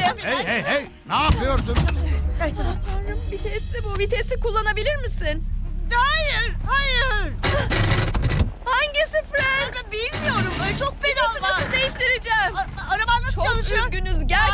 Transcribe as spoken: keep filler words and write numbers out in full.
değilim. Hey hey hey! Ne yapıyorsun? Ay tamam. Tanrım, vitesli bu. Vitesi kullanabilir misin? Hayır, hayır. Hangisi Fred? Bilmiyorum. Çok pedal Vitesi var. nasıl değiştireceğim? A- Araban nasıl Çok çalışıyor? üzgünüz. Gel